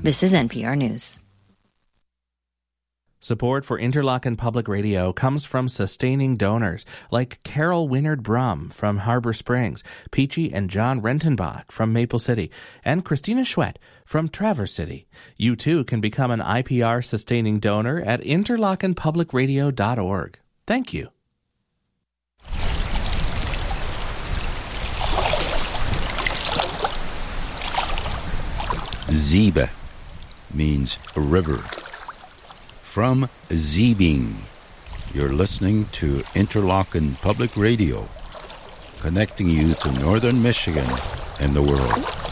This is NPR News. Support for Interlochen Public Radio comes from sustaining donors like Carol Winard Brum from Harbor Springs, Peachy and John Rentenbach from Maple City, and Christina Schwett from Traverse City. You too can become an IPR sustaining donor at interlochenpublicradio.org. Thank you. Siebe means a river. From Siebing, you're listening to Interlochen Public Radio, connecting you to northern Michigan and the world.